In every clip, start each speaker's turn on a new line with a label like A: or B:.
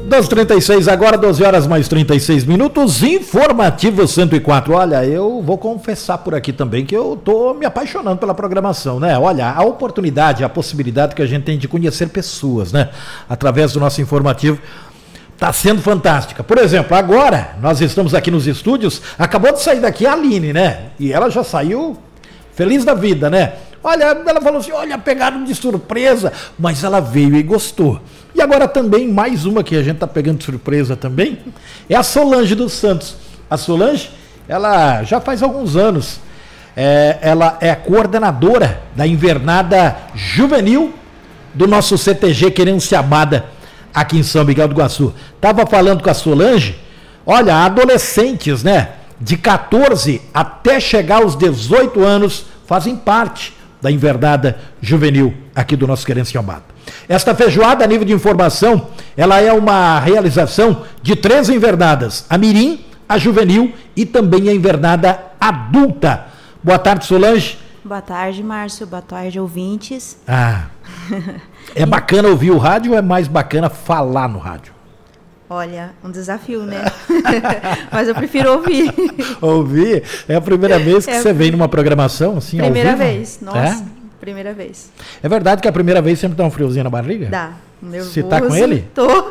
A: 12h36 agora, 12 horas mais 36 minutos, informativo 104. Olha, eu vou confessar por aqui também que eu tô me apaixonando pela programação, né? Olha, a oportunidade, a possibilidade que a gente tem de conhecer pessoas, né? Através do nosso informativo, tá sendo fantástica. Por exemplo, agora nós estamos aqui nos estúdios, acabou de sair daqui a Aline, né? E ela já saiu feliz da vida, né? Olha, ela falou assim, olha, pegaram de surpresa, mas ela veio e gostou. E agora também, mais uma que a gente está pegando de surpresa também, é a Solange dos Santos. A Solange, ela já faz alguns anos, ela é a coordenadora da invernada juvenil do nosso CTG Querência Amada, aqui em São Miguel do Iguaçu. Estava falando com a Solange, olha, adolescentes, né, de 14 até chegar aos 18 anos, fazem parte da invernada juvenil aqui do nosso Querência Amada. Esta feijoada, a nível de informação, ela é uma realização de 3 invernadas, a mirim, a juvenil e também a invernada adulta. Boa tarde, Solange.
B: Boa tarde, Márcio. Boa tarde, ouvintes.
A: É bacana ouvir o rádio ou é mais bacana falar no rádio?
B: Olha, um desafio, né? Mas eu prefiro ouvir.
A: Ouvir? É a primeira vez que você vem numa programação assim,
B: primeira
A: ao vivo?
B: Vez, nossa. Primeira vez.
A: É verdade que a primeira vez sempre dá um friozinho na barriga?
B: Dá. Nervoso.
A: Você tá com ele?
B: Tô.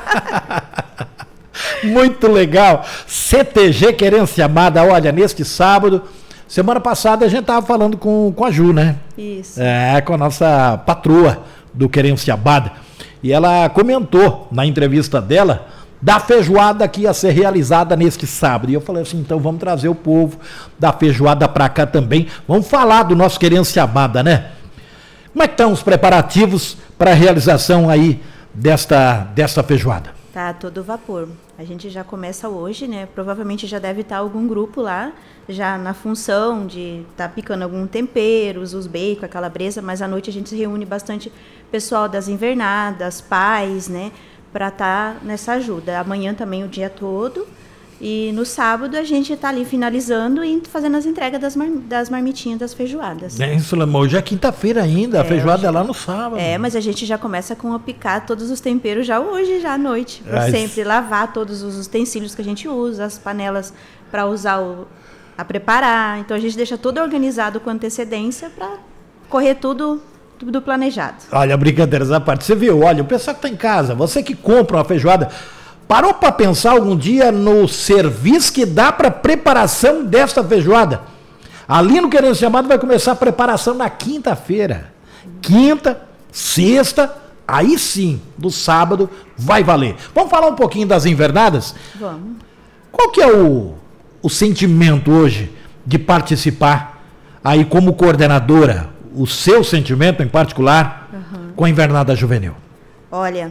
A: Muito legal. CTG Querência Amada, olha, neste sábado, semana passada a gente tava falando com a Ju, né?
B: Isso.
A: Com a nossa patroa do Querência Amada. E ela comentou na entrevista dela da feijoada que ia ser realizada neste sábado. E eu falei assim, então vamos trazer o povo da feijoada para cá também. Vamos falar do nosso Querência Amada, né? Como é que estão os preparativos para a realização aí desta feijoada?
B: Tá todo vapor. A gente já começa hoje, né? Provavelmente já deve estar algum grupo lá, já na função de estar picando algum temperos, os bacon, a calabresa, mas à noite a gente se reúne bastante pessoal das invernadas, pais, né? Para estar nessa ajuda. Amanhã também o dia todo. E no sábado a gente está ali finalizando e fazendo as entregas das marmitinhas das feijoadas.
A: Isso, hoje é quinta-feira ainda, a feijoada é lá no sábado.
B: Mas a gente já começa com a picar todos os temperos já hoje, já à noite. Sempre lavar todos os utensílios que a gente usa, as panelas para usar a preparar. Então a gente deixa tudo organizado com antecedência para correr tudo planejado.
A: Olha, brincadeiras à parte, você viu, olha, o pessoal que está em casa, você que compra uma feijoada, parou para pensar algum dia no serviço que dá para preparação desta feijoada? Ali no Querência Amada vai começar a preparação na quinta-feira. Quinta, sexta, aí sim, no sábado, vai valer. Vamos falar um pouquinho das invernadas?
B: Vamos.
A: Qual que é o sentimento hoje de participar aí como coordenadora? O seu sentimento em particular com a invernada juvenil?
B: Olha,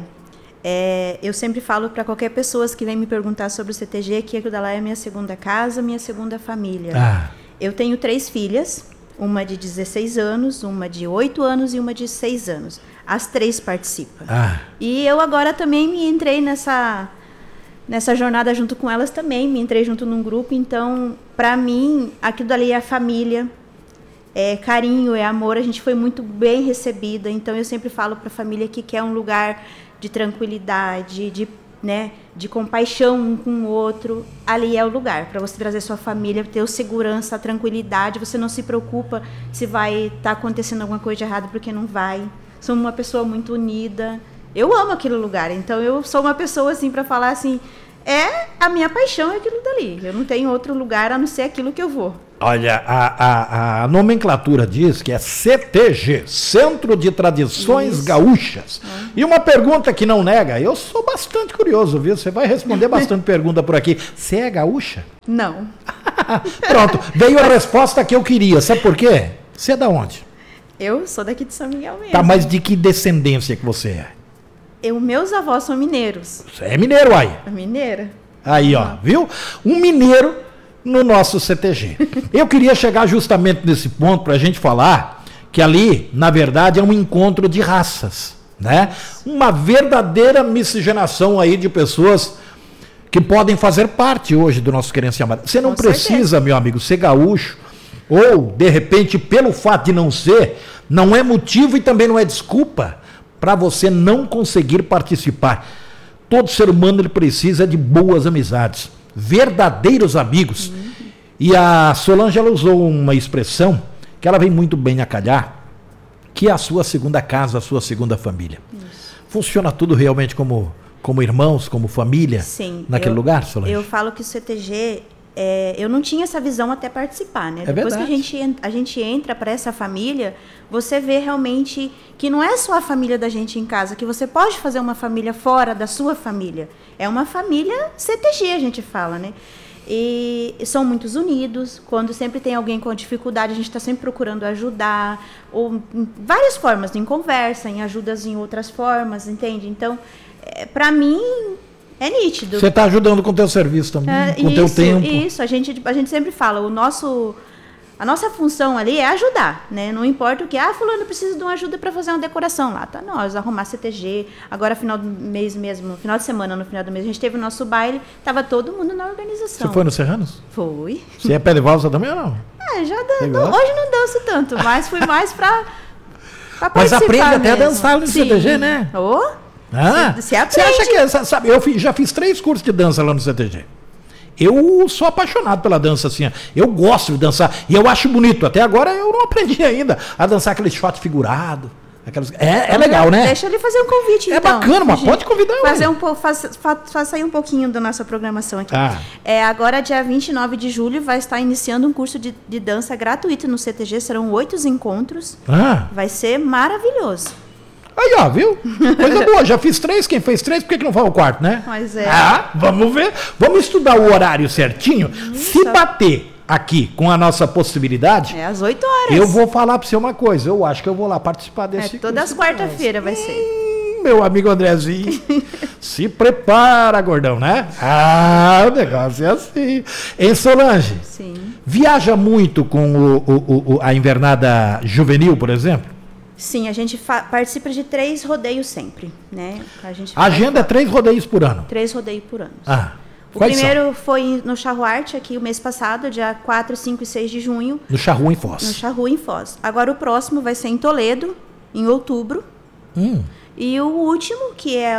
B: eu sempre falo para qualquer pessoa que vem me perguntar sobre o CTG que aquilo lá é minha segunda casa, minha segunda família. Eu tenho 3 filhas, uma de 16 anos, uma de 8 anos e uma de 6 anos. As 3 participam. E eu agora também me entrei nessa jornada junto com elas também, me entrei junto num grupo, então, para mim, aquilo ali é a família. É carinho, é amor, a gente foi muito bem recebida, então eu sempre falo para a família que quer um lugar de tranquilidade, de compaixão um com o outro, ali é o lugar, para você trazer sua família, ter o segurança, a tranquilidade, você não se preocupa se vai estar acontecendo alguma coisa de errado, porque não vai, sou uma pessoa muito unida, eu amo aquele lugar, então eu sou uma pessoa assim, para falar assim, a minha paixão é aquilo dali, eu não tenho outro lugar a não ser aquilo que eu vou.
A: Olha, a nomenclatura diz que é CTG, Centro de Tradições Gaúchas. E uma pergunta que não nega, eu sou bastante curioso, viu? Você vai responder bastante pergunta por aqui. Você é gaúcha?
B: Não.
A: Pronto, veio a resposta que eu queria. Sabe por quê? Você é da onde?
B: Eu sou daqui de São Miguel mesmo.
A: Tá, mas de que descendência que você é?
B: Meus avós são mineiros.
A: Você é mineiro, aí?
B: Mineira.
A: Aí, ó, viu? Um mineiro no nosso CTG. Eu queria chegar justamente nesse ponto para a gente falar que ali, na verdade, é um encontro de raças, né? Uma verdadeira miscigenação aí de pessoas que podem fazer parte hoje do nosso Querência Amada. Você não precisa, meu amigo, ser gaúcho, ou, de repente, pelo fato de não ser, não é motivo e também não é desculpa para você não conseguir participar. todo ser humano ele precisa de boas amizades, verdadeiros amigos. E a Solange, ela usou uma expressão que ela vem muito bem a calhar, que é a sua segunda casa, a sua segunda família. Isso. Funciona tudo realmente como irmãos, como família?
B: Sim,
A: naquele lugar, Solange?
B: Eu falo que o CTG, eu não tinha essa visão até participar, né?
A: Depois
B: verdade. Que a gente entra para essa família, você vê realmente que não é só a família da gente em casa, que você pode fazer uma família fora da sua família. É uma família CTG, a gente fala, né? E são muito unidos. Quando sempre tem alguém com dificuldade, a gente está sempre procurando ajudar, ou em várias formas, em conversa, em ajudas em outras formas, entende? Então, para mim, é nítido.
A: Você está ajudando com o teu serviço também, com o teu tempo.
B: Isso, a gente sempre fala, a nossa função ali é ajudar, né? Não importa o que, fulano precisa de uma ajuda para fazer uma decoração lá, tá? Nós, arrumar CTG, agora final do mês mesmo, final de semana, no final do mês, a gente teve o nosso baile, tava todo mundo na organização.
A: Você foi no Serranos?
B: Foi.
A: Você é pé de valsa também ou não?
B: Já danço, hoje não danço tanto, mas fui mais para participar.
A: Mas aprende
B: mesmo.
A: Até a dançar no CTG, né? Você
B: aprende.
A: Você acha que, eu já fiz 3 cursos de dança lá no CTG. Eu sou apaixonado pela dança, assim. Eu gosto de dançar. E eu acho bonito. Até agora eu não aprendi ainda a dançar aquele shot figurado. É legal, né?
B: Deixa ele fazer um convite, então.
A: É bacana, mas pode convidar.
B: Faz sair um pouquinho da nossa programação aqui. Agora, dia 29 de julho, vai estar iniciando um curso de dança gratuito no CTG. Serão 8 encontros. Vai ser maravilhoso.
A: Aí, ó, viu? Coisa boa, já fiz 3, quem fez 3, por que não faz o quarto, né?
B: Mas
A: vamos ver, vamos estudar o horário certinho. Se bater aqui com a nossa possibilidade...
B: às 8 horas.
A: Eu vou falar para você uma coisa, eu acho que eu vou lá participar desse
B: curso. Todas as quarta-feira vai ser.
A: Meu amigo Andrezinho, se prepara, gordão, né? O negócio é assim. Em Solange,
B: sim.
A: Viaja muito com a invernada juvenil, por exemplo?
B: Sim, a gente participa de 3 rodeios sempre, né?
A: A agenda é 3 rodeios por ano?
B: 3 rodeios por ano. O
A: Quais
B: primeiro
A: são?
B: foi no Charruarte, aqui o mês passado, dia 4, 5 e 6 de junho.
A: No Charrua, em Foz.
B: No Charrua, em Foz. Agora o próximo vai ser em Toledo, em outubro. E o último, que é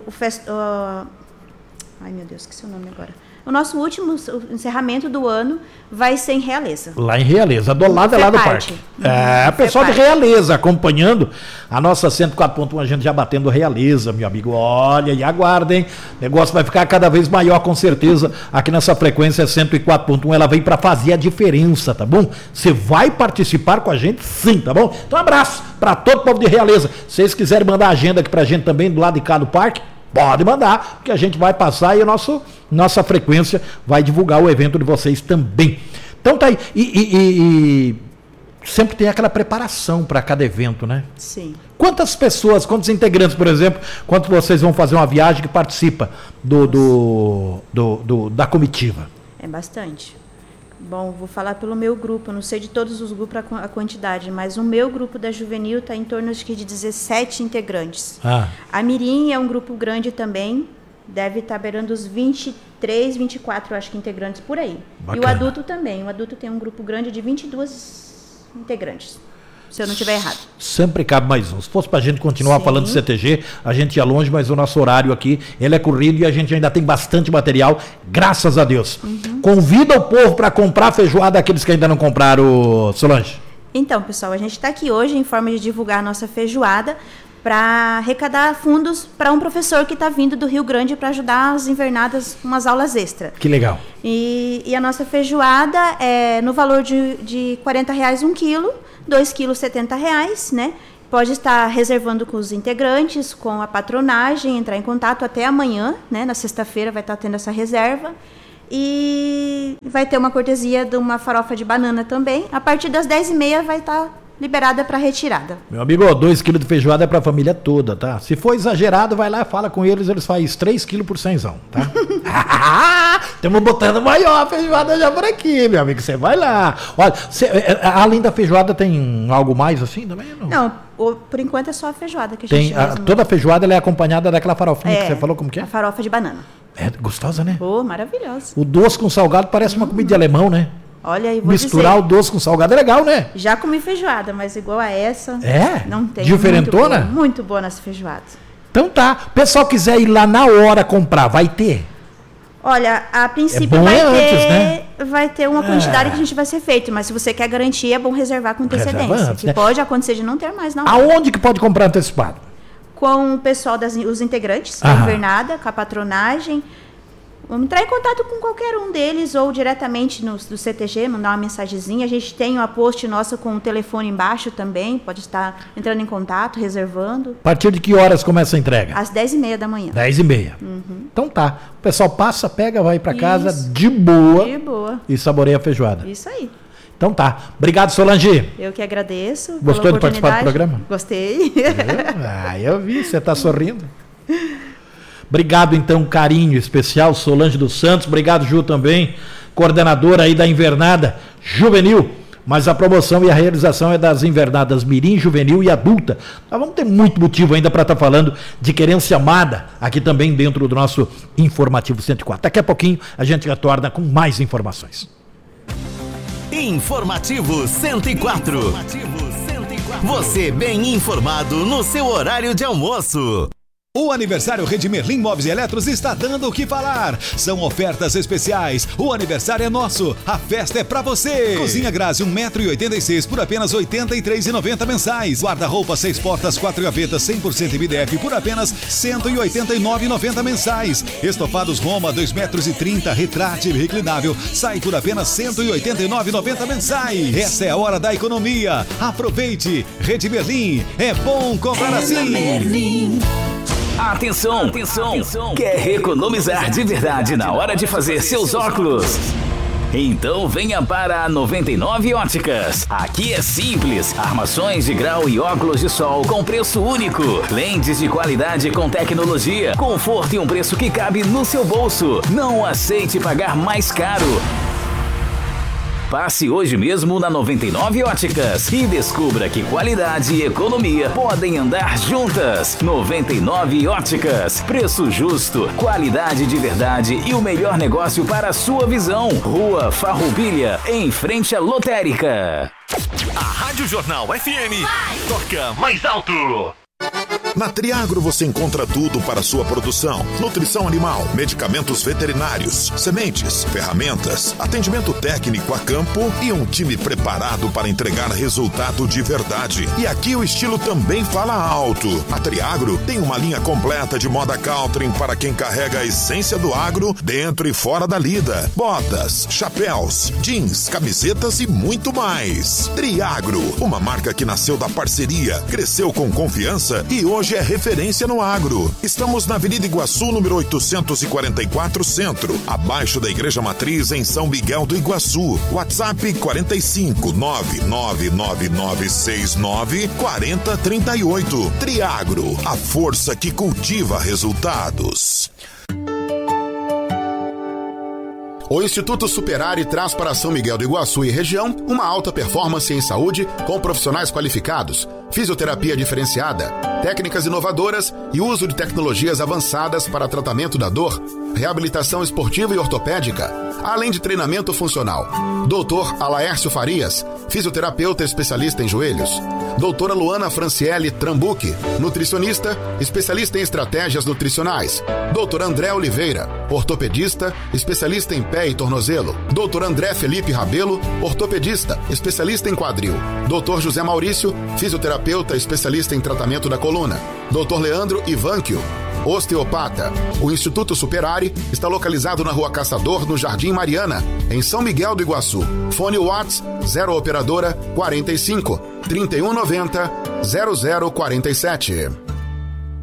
B: ai, meu Deus, esqueci o nome agora. O nosso último encerramento do ano vai ser em Realeza. Lá em Realeza,
A: do lado lá do parque. Pessoal de Realeza acompanhando a nossa 104.1, a gente já batendo Realeza, meu amigo. Olha, e aguardem. O negócio vai ficar cada vez maior, com certeza. Aqui nessa frequência 104.1, ela vem para fazer a diferença, tá bom? Você vai participar com a gente, sim, tá bom? Então, um abraço para todo o povo de Realeza. Se vocês quiserem mandar a agenda aqui pra gente também, do lado de cá do parque, pode mandar, porque a gente vai passar e nossa frequência vai divulgar o evento de vocês também. Então tá aí. E sempre tem aquela preparação para cada evento, né?
B: Sim. Quantos
A: integrantes, por exemplo, quando vocês vão fazer uma viagem que participa da comitiva?
B: É bastante. Bom, vou falar pelo meu grupo, não sei de todos os grupos a quantidade, mas o meu grupo da Juvenil está em torno de 17 integrantes. A Mirim é um grupo grande também, deve estar beirando os 23, 24, acho que integrantes por aí. Bacana. E o adulto também, o adulto tem um grupo grande de 22 integrantes. Se eu não estiver errado.
A: Sempre cabe mais um. Se fosse para a gente continuar falando de CTG, a gente ia longe, mas o nosso horário aqui, ele é corrido e a gente ainda tem bastante material, graças a Deus. Convida o povo para comprar feijoada, aqueles que ainda não compraram, Solange.
B: Então, pessoal, a gente está aqui hoje em forma de divulgar a nossa feijoada para arrecadar fundos para um professor que está vindo do Rio Grande para ajudar as invernadas com umas aulas extra.
A: Que legal.
B: E a nossa feijoada é no valor de R$40 um quilo, 2 quilos R$70, né? Pode estar reservando com os integrantes, com a patronagem, entrar em contato até amanhã, né? Na sexta-feira vai estar tendo essa reserva. E vai ter uma cortesia de uma farofa de banana também. A partir das 10h30 vai estar liberada para retirada.
A: Meu amigo, 2 quilos de feijoada é para a família toda, tá? Se for exagerado, vai lá, fala com eles fazem 3 quilos por 100zão, tá? Estamos botando maior a feijoada já por aqui, meu amigo, você vai lá. Olha, além da feijoada, tem algo mais assim também?
B: Não, por enquanto é só a feijoada que a gente
A: toda a feijoada ela é acompanhada daquela farofinha que você falou, como que é?
B: A farofa de banana.
A: É gostosa, né?
B: Maravilhosa.
A: O doce com salgado parece uma comida de alemão, né?
B: Olha aí, vou
A: misturar dizer, o doce com salgado é legal, né?
B: Já comi feijoada, mas igual a essa, não tem.
A: Diferentona?
B: Muito boa nessa feijoada.
A: Então tá. O pessoal quiser ir lá na hora comprar, vai ter?
B: Olha, a princípio vai ter uma quantidade que a gente vai ser feito, mas se você quer garantir, é bom reservar com antecedência. Antes, que pode acontecer de não ter mais, não.
A: Aonde que pode comprar antecipado?
B: Com o pessoal os integrantes da Invernada, com a patronagem. Vamos entrar em contato com qualquer um deles ou diretamente do CTG, mandar uma mensagenzinha. A gente tem uma post nossa com o telefone embaixo também, pode estar entrando em contato, reservando.
A: A partir de que horas começa a entrega?
B: Às 10h30 da manhã.
A: 10h30. Então tá. O pessoal passa, pega, vai para casa de boa.
B: De boa.
A: E saboreia a feijoada.
B: Isso aí.
A: Então tá. Obrigado, Solange.
B: Eu que agradeço.
A: Gostou de participar do programa?
B: Gostei.
A: Eu vi, você tá sorrindo. Obrigado, então, carinho especial, Solange dos Santos. Obrigado, Ju, também, coordenadora aí da Invernada Juvenil. Mas a promoção e a realização é das Invernadas Mirim, Juvenil e Adulta. Nós vamos ter muito motivo ainda para estar falando de querência amada aqui também dentro do nosso Informativo 104. Daqui a pouquinho a gente retorna com mais informações.
C: Informativo 104. Você bem informado no seu horário de almoço. O aniversário Rede Merlin Móveis e Eletros está dando o que falar. São ofertas especiais. O aniversário é nosso. A festa é pra você. Cozinha Grazi 1,86 m por apenas R$ 83,90 mensais. Guarda-roupa 6 portas, 4 gavetas 100% MDF por apenas R$ 189,90 mensais. Estofados Roma 2,30 m, retrátil e reclinável. Sai por apenas R$ 189,90 mensais. Essa é a hora da economia. Aproveite. Rede Merlin. É bom comprar assim. Merlin.
D: Atenção, atenção! Quer economizar de verdade na hora de fazer seus óculos? Então venha para a 99 Óticas. Aqui é simples, armações de grau e óculos de sol com preço único. Lentes de qualidade com tecnologia, conforto e um preço que cabe no seu bolso. Não aceite pagar mais caro. Passe hoje mesmo na 99 Óticas e descubra que qualidade e economia podem andar juntas. 99 Óticas. Preço justo, qualidade de verdade e o melhor negócio para a sua visão. Rua Farroupilha, em frente à Lotérica.
C: A Rádio Jornal FM toca mais alto.
E: Na Triagro você encontra tudo para sua produção: nutrição animal, medicamentos veterinários, sementes, ferramentas, atendimento técnico a campo e um time preparado para entregar resultado de verdade. E aqui o estilo também fala alto. A Triagro tem uma linha completa de moda country para quem carrega a essência do agro dentro e fora da lida. Botas, chapéus, jeans, camisetas e muito mais. Triagro, uma marca que nasceu da parceria, cresceu com confiança e hoje é referência no agro. Estamos na Avenida Iguaçu, número 844 Centro, abaixo da Igreja Matriz, em São Miguel do Iguaçu. WhatsApp 45 99969 4038. Triagro, a força que cultiva resultados. O Instituto Superare traz para São Miguel do Iguaçu e região uma alta performance em saúde com profissionais qualificados, fisioterapia diferenciada, técnicas inovadoras e uso de tecnologias avançadas para tratamento da dor, reabilitação esportiva e ortopédica, além de treinamento funcional. Dr. Alaércio Farias, fisioterapeuta especialista em joelhos. Doutora Luana Franciele Trambuque, nutricionista, especialista em estratégias nutricionais. Doutor André Oliveira, ortopedista, especialista em pé e tornozelo. Doutor André Felipe Rabelo, ortopedista, especialista em quadril. Doutor José Maurício, fisioterapeuta, especialista em tratamento da coluna. Doutor Leandro Ivanquio, osteopata. O Instituto Superare está localizado na Rua Caçador, no Jardim Mariana, em São Miguel do Iguaçu. Fone WhatsApp 0 operadora 45 3190 0047.